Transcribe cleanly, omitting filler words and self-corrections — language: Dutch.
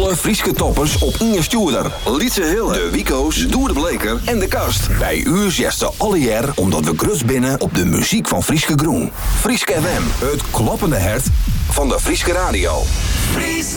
Alle Frieske toppers op Inge Stoerder, Lietse Hille, de Wico's, Doer de Bleker en de Kast. Bij u zesten alle jaar omdat we grut binnen op de muziek van Frieske Groen. Frieske FM, het kloppende hert van de Frieske Radio. Frieske